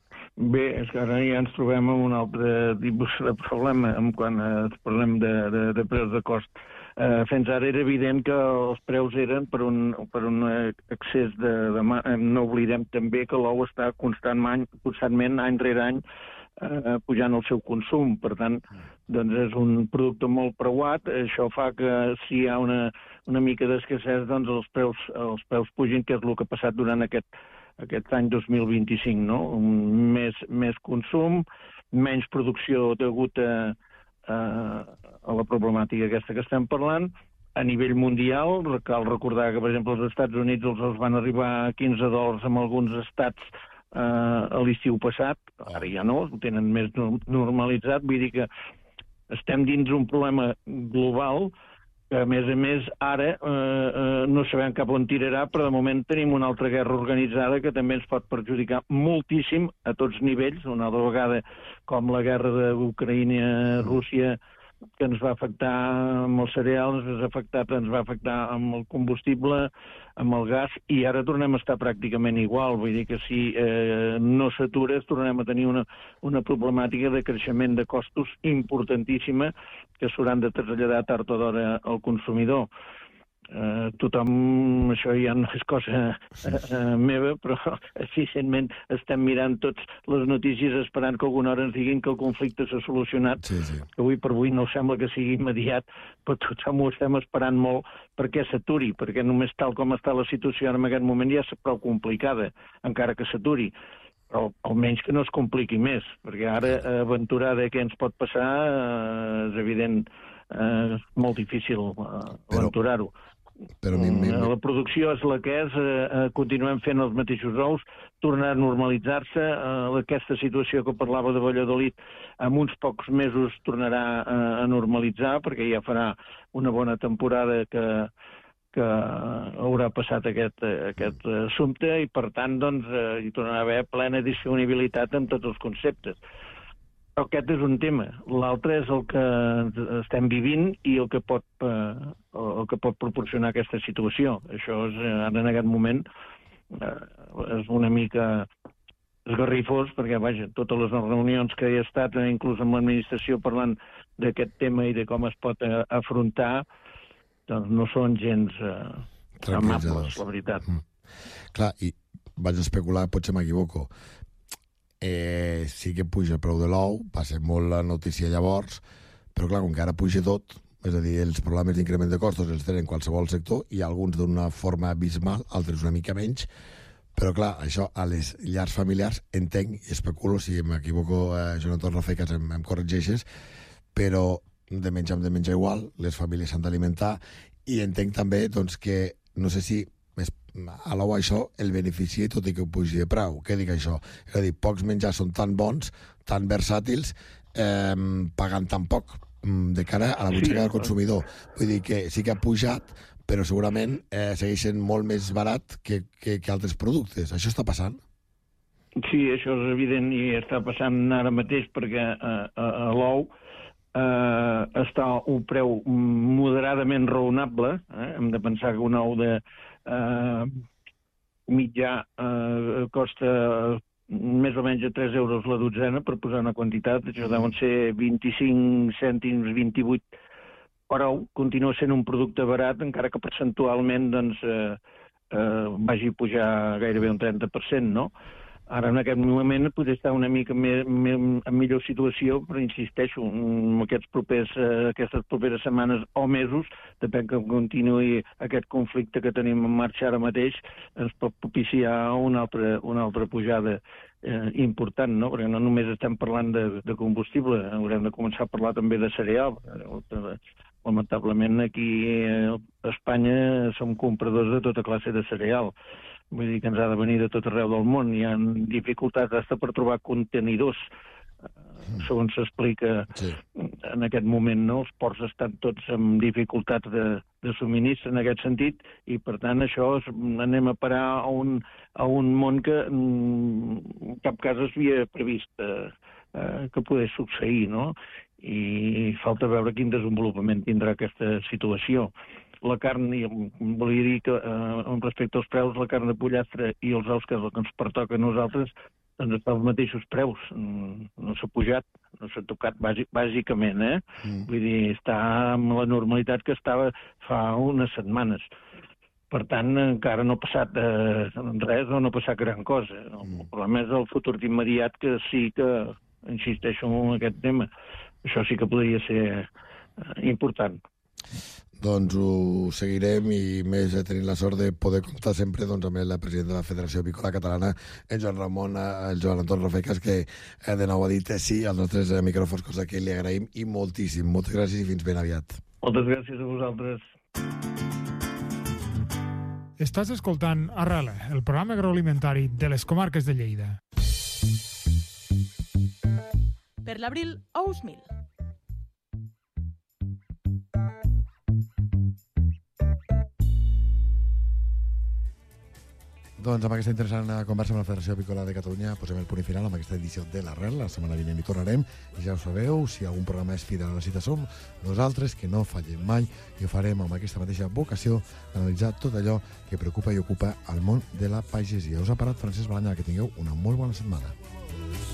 F: Bé, és que ara ja ens trobem amb un altre tipus de problema quan eh, parlem de, de, de preus de cost. Eh, fins ara era evident que els preus eren per un, per un excés de, de... No oblidem també que l'ou està constantment, constantment any rere any, eh, pujant el seu consum. Per tant, doncs és un producte molt preuat. Això fa que si hi ha una, una mica d'escassez, doncs els preus, els preus pugin, que és el que ha passat durant aquest aquest any dos mil vint-i-cinc, no? Un més, més consum, menys producció degut a, a, a la problemàtica aquesta que estem parlant. A nivell mundial, cal recordar que, per exemple, als Estats Units els ous van arribar a quinze dòlars en alguns estats a l'estiu passat, ara ja no, ho tenen més normalitzat, vull dir que estem dins un problema global que, a més a més, ara eh, eh, no sabem cap on tirarà, però de moment tenim una altra guerra organitzada que també ens pot perjudicar moltíssim a tots nivells, una altra vegada com la guerra d'Ucraïna-Rússia, que ens va afectar amb els cereals, ens ha afectat, ens va afectar amb el combustible, amb el gas, i ara tornem a estar pràcticament igual. Vull dir que si eh, no s'atura, tornem a tenir una, una problemàtica de creixement de costos importantíssima que s'hauran de traslladar tard o d'hora al consumidor. Uh, tothom, això ja no és cosa uh, uh, meva, però eficientment estem mirant tots les notícies esperant que alguna hora ens diguin que el conflicte s'ha solucionat,
B: sí, sí.
F: que avui per avui no sembla que sigui immediat, però tothom ho estem esperant molt perquè s'aturi, perquè només tal com està la situació en aquest moment ja és prou complicada, encara que s'aturi. Però almenys que no es compliqui més, perquè ara aventurar de què ens pot passar uh, és evident, uh, és molt difícil uh, aventurar-ho.
B: Però mi, mi, mi...
F: La producció és la que és, eh, continuem fent els mateixos ous, tornar a normalitzar-se, eh, aquesta situació que parlava de Valladolid, en uns pocs mesos tornarà eh, a normalitzar, perquè ja farà una bona temporada que, que haurà passat aquest, aquest assumpte, i per tant doncs, eh, hi tornarà a haver plena disponibilitat en tots els conceptes. Però aquest és un tema. L'altre és el que estem vivint i el que pot, eh, el que pot proporcionar aquesta situació. Això és, ara en aquest moment, eh, és una mica esgarrifós, perquè vaja, totes les reunions que he estat, inclús amb l'administració, parlant d'aquest tema i de com es pot eh, afrontar, doncs no són gens eh, amables, la veritat.
B: Mm. Clar, i vaig especular, potser m'equivoco, Eh, sí que puja el preu de l'ou, va ser molt la notícia llavors, però clar, com que ara puja tot, és a dir, els problemes d'increment de costos els tenen qualsevol sector, i alguns d'una forma abismal, altres una mica menys, però clar, això a les llars familiars entenc, i especulo, si m'equivoco, eh, Jonathan Rafecas em, em corregeixes, però de menjar hem de menjar igual, les famílies s'han d'alimentar, i entenc també doncs, que, no sé si a l'ou això el benefici tot i que ho pugi de preu. Què dic això? És a dir, pocs menjars són tan bons, tan versàtils, eh, pagant tan poc de cara a la butxaca sí, del consumidor. Vull dir que sí que ha pujat, però segurament eh, segueixen molt més barat que, que, que altres productes. Això està passant?
F: Sí, això és evident i està passant ara mateix, perquè a, a, a l'ou eh, està un preu moderadament raonable. Eh? Hem de pensar que un ou de Uh, mitjà uh, costa més o menys a tres euros la dotzena, per posar una quantitat. Això deuen ser vint-i-cinc cèntims, vint-i-vuit per ou. Continua sent un producte barat, encara que percentualment doncs, uh, uh, vagi a pujar gairebé un trenta per cent, no? Ara, en aquest moment, potser estar una mica més, més, en millor situació, però insisteixo, en aquests propers, eh, aquestes properes setmanes o mesos, depèn que continuï aquest conflicte que tenim en marxa ara mateix, ens pot propiciar una altra, una altra pujada eh, important, no? Perquè no només estem parlant de, de combustible, haurem de començar a parlar també de cereal. Lamentablement, aquí a Espanya som compradors de tota classe de cereal. Vull dir que ens ha de venir de tot arreu del món. Hi ha dificultats fins per trobar contenidors, segons s'explica sí. En aquest moment, no? Els ports estan tots amb dificultats de, de subministre en aquest sentit, i per tant això és, anem a parar a un, a un món que en cap cas es havia previst eh, eh, que pogués succeir, no? I falta veure quin desenvolupament tindrà aquesta situació. La carn, i volia dir que eh, respecte als preus, la carn de pollastre i els ous, que és el que ens pertoca a nosaltres, doncs estan als mateixos preus. No s'ha pujat, no s'ha tocat bàsic, bàsicament, eh? Mm. Vull dir, està amb la normalitat que estava fa unes setmanes. Per tant, encara no ha passat eh, res o no ha passat gran cosa. El problema és el futur immediat, que sí que insisteixo en aquest tema. Això sí que podria ser eh, important.
B: Doncs ho seguirem, i més tenint la sort de poder comptar sempre doncs, amb el president de la Federació Avícola Catalana, en Joan Ramon, el Joan Anton Rafecas, que de nou ha dit sí als nostres micròfons, cosa que li agraïm i moltíssim. Moltes gràcies i fins ben aviat.
F: Moltes gràcies a vosaltres.
D: Estàs escoltant Arrela, el programa agroalimentari de les comarques de Lleida.
G: Per l'abril, ous mil.
B: Doncs amb aquesta interessant conversa amb la Federació Avícola de Catalunya posem el punt final amb aquesta edició de l'Arrel. La setmana vinent hi tornarem i ja ho sabeu, si algun programa és fidel a la cita som nosaltres, que no fallem mai, i ho farem amb aquesta mateixa vocació d'analitzar tot allò que preocupa i ocupa al món de la pagesia. Us ha parat Francesc Balanyà, que tingueu una molt bona setmana.